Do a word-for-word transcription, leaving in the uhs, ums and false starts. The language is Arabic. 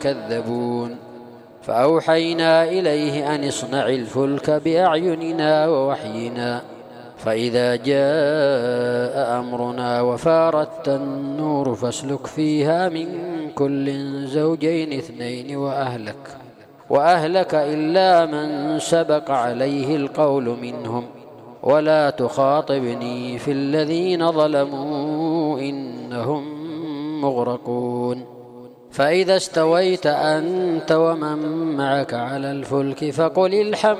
كذبون. فأوحينا إليه أن اصنع الفلك بأعيننا ووحينا، فإذا جاء أمرنا وفارت النور فاسلك فيها من كل زوجين اثنين وأهلك وأهلك إلا من سبق عليه القول منهم، ولا تخاطبني في الذين ظلموا إنهم مغرقون. فإذا استويت أنت ومن معك على الفلك فقل الحمد